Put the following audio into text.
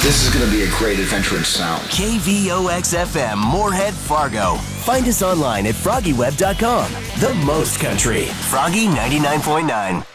This is going to be a great adventure in sound. KVOX-FM, Moorhead, Fargo. Find us online at FroggyWeb.com. The most country. Froggy 99.9.